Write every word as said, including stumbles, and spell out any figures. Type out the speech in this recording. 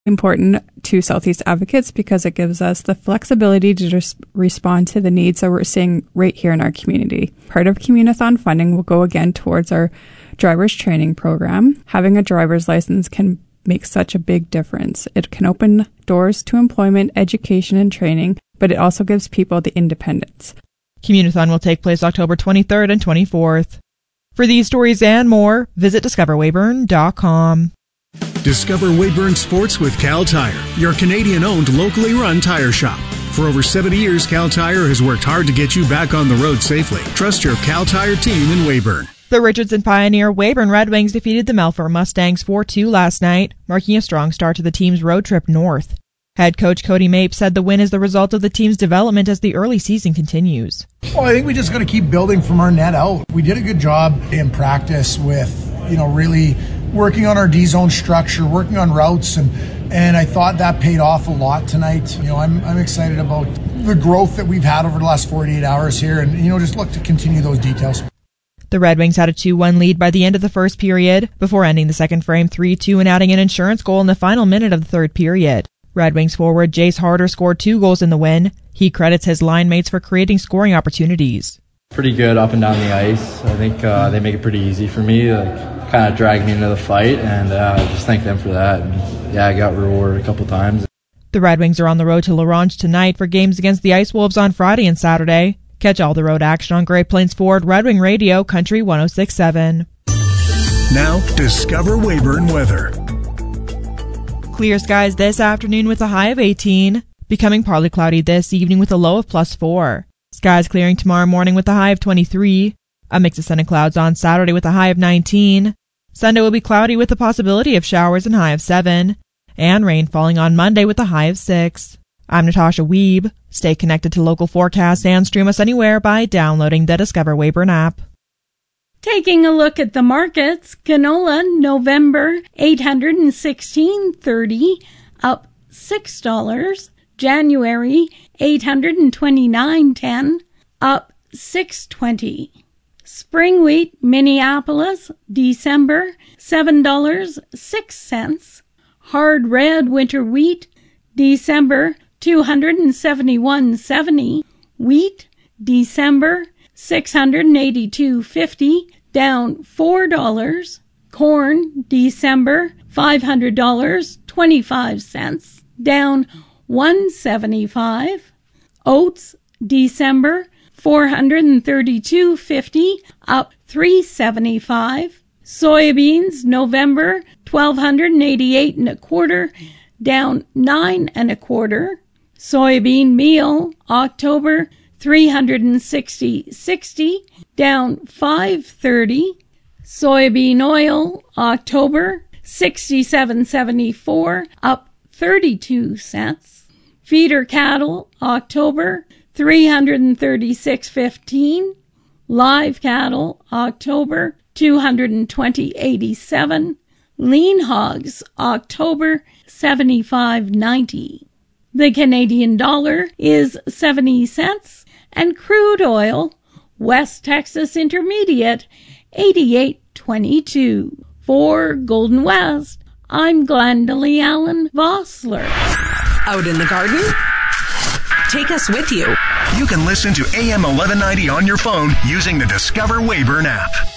important to Southeast Advocates because it gives us the flexibility to just respond to the needs that we're seeing right here in our community. Part of Communathon funding will go again towards our driver's training program. Having a driver's license can make such a big difference. It can open doors to employment, education, and training, but it also gives people the independence. Communathon will take place October twenty-third and twenty-fourth. For these stories and more, visit discover weyburn dot com. Discover Weyburn Sports with Cal Tire, your Canadian-owned, locally run tire shop. For over seventy years, Cal Tire has worked hard to get you back on the road safely. Trust your Cal Tire team in Weyburn. The Richardson Pioneer Weyburn Red Wings defeated the Melfort Mustangs four two last night, marking a strong start to the team's road trip north. Head coach Cody Mape said the win is the result of the team's development as the early season continues. Well, I think we just got to keep building from our net out. We did a good job in practice with, you know, really working on our D-zone structure, working on routes, and and I thought that paid off a lot tonight. You know, I'm I'm excited about the growth that we've had over the last forty-eight hours here, and, you know, just look to continue those details. The Red Wings had a two one lead by the end of the first period, before ending the second frame three two and adding an insurance goal in the final minute of the third period. Red Wings forward Jace Harder scored two goals in the win. He credits his line mates for creating scoring opportunities. Pretty good up and down the ice. I think uh, they make it pretty easy for me. Like, kind of drag me into the fight, and uh, I just thank them for that. And, yeah, I got rewarded a couple times. The Red Wings are on the road to La Ronge tonight for games against the Ice Wolves on Friday and Saturday. Catch all the road action on Great Plains Ford Red Wing Radio, Country one oh six point seven. Now, Discover Weyburn weather. Clear skies this afternoon with a high of eighteen, becoming partly cloudy this evening with a low of plus four. Skies clearing tomorrow morning with a high of twenty-three. A mix of sun and clouds on Saturday with a high of nineteen. Sunday will be cloudy with the possibility of showers and high of seven. And rain falling on Monday with a high of six. I'm Natasha Weeb. Stay connected to local forecasts and stream us anywhere by downloading the Discover Weyburn app. Taking a look at the markets, canola November eight hundred sixteen thirty, up six dollars. January eight hundred twenty-nine ten, up six twenty. Spring wheat Minneapolis December seven dollars and six cents. Hard red winter wheat December two hundred seventy-one seventy. Wheat December six hundred eighty-two fifty, down four dollars. Corn December five hundred dollars and twenty-five cents, down one seventy-five. Oats December four hundred thirty-two fifty, up three seventy-five. Soybeans November twelve eighty-eight and a quarter, down nine and a quarter. Soybean meal October three hundred sixty sixty, down five thirty. Soybean oil October sixty-seven seventy-four, up thirty-two cents. Feeder cattle October three hundred thirty-six fifteen. Live cattle October two hundred twenty eighty-seven. Lean hogs October seventy-five ninety. The Canadian dollar is seventy cents, and crude oil West Texas Intermediate eighty-eight twenty-two. For Golden West, I'm Glendalee Allen Vossler. Out in the garden? Take us with you. You can listen to A M eleven ninety on your phone using the Discover Weyburn app.